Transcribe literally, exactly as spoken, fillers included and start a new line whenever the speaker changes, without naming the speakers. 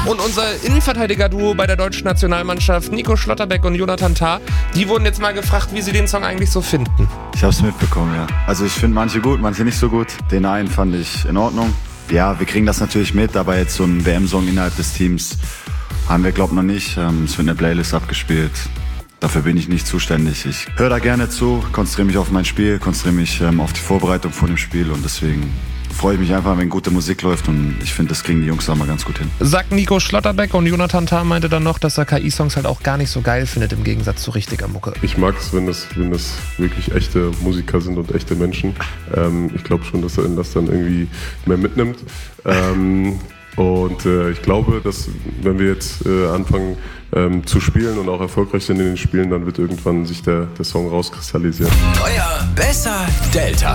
Und unser Innenverteidiger-Duo bei der deutschen Nationalmannschaft, Nico Schlotterbeck und Jonathan Tah, die wurden jetzt mal gefragt, wie sie den Song eigentlich so finden.
Ich hab's mitbekommen, ja. Also ich finde manche gut, manche nicht so gut. Den einen fand ich in Ordnung. Ja, wir kriegen das natürlich mit, aber jetzt so einen W M-Song innerhalb des Teams haben wir, glaub noch nicht. Ähm, es wird in der Playlist abgespielt. Dafür bin ich nicht zuständig. Ich höre da gerne zu, konzentriere mich auf mein Spiel, konzentriere mich ähm, auf die Vorbereitung von dem Spiel und deswegen freue ich mich einfach, wenn gute Musik läuft und ich finde, das kriegen die Jungs da mal ganz gut hin.
Sagt Nico Schlotterbeck, und Jonathan Tah meinte dann noch, dass er K I-Songs halt auch gar nicht so geil findet im Gegensatz zu richtiger Mucke.
Ich mag es, wenn das, wenn das wirklich echte Musiker sind und echte Menschen. Ähm, ich glaube schon, dass er das dann irgendwie mehr mitnimmt. Ähm, Und äh, ich glaube, dass wenn wir jetzt äh, anfangen ähm, zu spielen und auch erfolgreich sind in den Spielen, dann wird irgendwann sich der, der Song rauskristallisieren.
Euer Besser Delta.